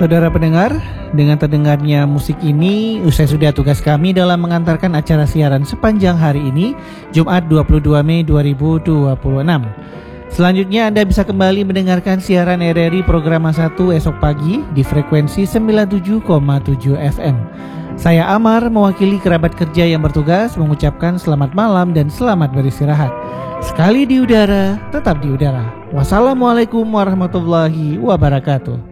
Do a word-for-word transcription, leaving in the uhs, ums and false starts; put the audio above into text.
Saudara pendengar, dengan terdengarnya musik ini, usai sudah tugas kami dalam mengantarkan acara siaran sepanjang hari ini, Jumat dua puluh dua Mei dua ribu dua puluh enam. Selanjutnya Anda bisa kembali mendengarkan siaran R R I Programa satu esok pagi di frekuensi sembilan puluh tujuh koma tujuh F M. Saya Amar mewakili kerabat kerja yang bertugas mengucapkan selamat malam dan selamat beristirahat. Sekali di udara, tetap di udara. Wassalamualaikum warahmatullahi wabarakatuh.